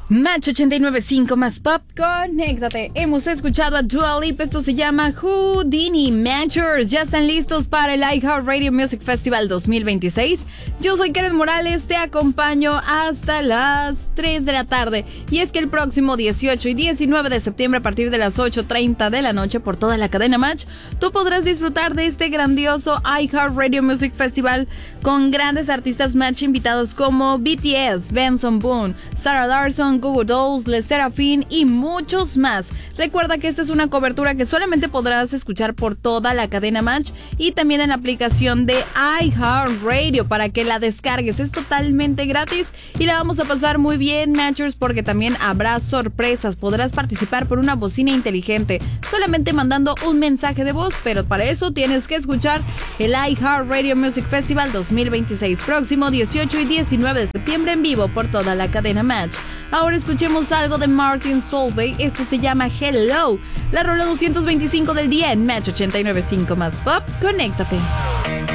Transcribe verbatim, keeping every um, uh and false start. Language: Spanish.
Match ochenta y nueve punto cinco más pop, conéctate. Hemos escuchado a Dua Lipa, esto se llama Houdini. Matchers, ya están listos para el iHeartRadio Music Festival dos mil veintiséis. Yo soy Karen Morales, te acompaño hasta las tres de la tarde. Y es que el próximo dieciocho y diecinueve de septiembre, a partir de las ocho treinta de la noche, por toda la cadena Match, tú podrás disfrutar de este grandioso iHeartRadio Music Festival con grandes artistas Match invitados como B T S, Benson Boone, Sarah Larson, Google Dolls, Le Sserafim y muchos más. Recuerda que esta es una cobertura que solamente podrás escuchar por toda la cadena Match y también en la aplicación de iHeartRadio para que la descargues. Es totalmente gratis y la vamos a pasar muy bien, Matchers, porque también habrá sorpresas. Podrás participar por una bocina inteligente solamente mandando un mensaje de voz, pero para eso tienes que escuchar el iHeartRadio Music Festival dos mil veintiséis, próximo dieciocho y diecinueve de septiembre en vivo por toda la cadena Match. Ahora escuchemos algo de Martin Solveig. Este se llama Hello, la rola doscientos veinticinco del día en Match ochenta y nueve punto cinco más pop. Conéctate.